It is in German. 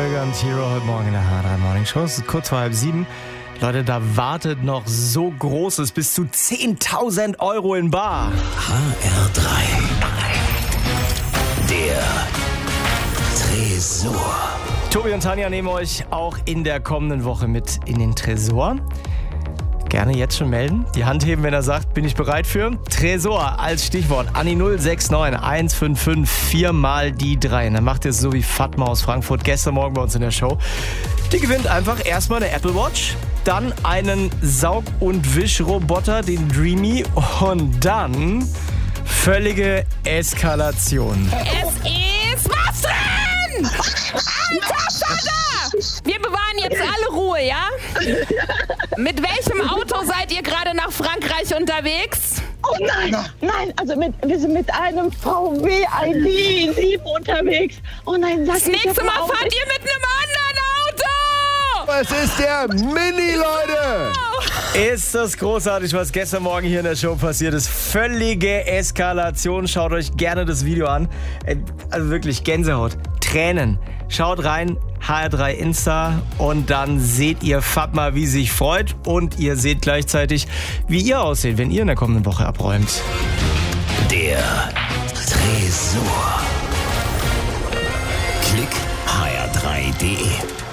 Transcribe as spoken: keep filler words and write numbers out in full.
Gallagher und Hero heute Morgen in der H drei Morning Show. Es ist kurz vor halb sieben. Leute, da wartet noch so Großes, bis zu zehntausend Euro in bar. H R drei. Der Tresor. Tobi und Tanja nehmen euch auch in der kommenden Woche mit in den Tresor. Gerne jetzt schon melden. Die Hand heben, wenn er sagt, bin ich bereit für. Tresor als Stichwort an die null sechs neun eins fünf fünf vier mal die drei. Und dann macht ihr es so wie Fatma aus Frankfurt gestern Morgen bei uns in der Show. Die gewinnt einfach erstmal eine Apple Watch, dann einen Saug- und Wischroboter, den Dreamy, und dann völlige Eskalation. Es ist was drin! Alter Vater! Wir bewahren jetzt alle Ruhe, ja? Mit welchem Auto seid ihr gerade nach Frankreich unterwegs? Oh nein, nein, also mit, wir sind mit einem V W I D sieben unterwegs. Oh nein, sag Das nächste Mal fahrt ihr mit einem anderen Auto! Es ist der Mini, Leute! Ist das großartig, was gestern Morgen hier in der Show passiert ist. Völlige Eskalation. Schaut euch gerne das Video an. Also wirklich Gänsehaut, Tränen. Schaut rein, H R drei Insta, und dann seht ihr Fatma, wie sie sich freut, und ihr seht gleichzeitig, wie ihr aussieht, wenn ihr in der kommenden Woche abräumt. Der Tresor. Klick H R drei punkt de.